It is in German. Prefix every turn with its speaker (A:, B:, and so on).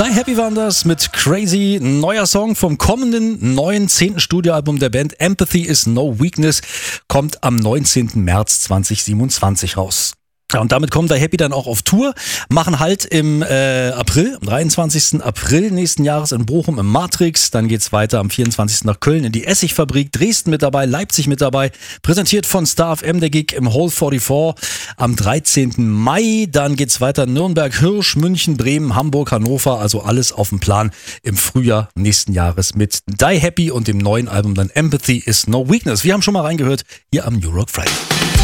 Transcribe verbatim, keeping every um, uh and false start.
A: Die Happy waren das mit Crazy, neuer Song vom kommenden neuen zehnten Studioalbum der Band. Empathy is no weakness, kommt am neunzehnten März zweitausendsiebenundzwanzig raus. Ja, und damit kommen Die Happy dann auch auf Tour, machen halt im äh, April, am dreiundzwanzigsten April nächsten Jahres in Bochum im Matrix, dann geht's weiter am vierundzwanzigsten nach Köln in die Essigfabrik, Dresden mit dabei, Leipzig mit dabei, präsentiert von Star F M der Gig im Hall vierundvierzig am dreizehnten Mai, dann geht's weiter Nürnberg, Hirsch, München, Bremen, Hamburg, Hannover, also alles auf dem Plan im Frühjahr nächsten Jahres mit Die Happy und dem neuen Album dann Empathy is no weakness. Wir haben schon mal reingehört hier am New Rock Friday.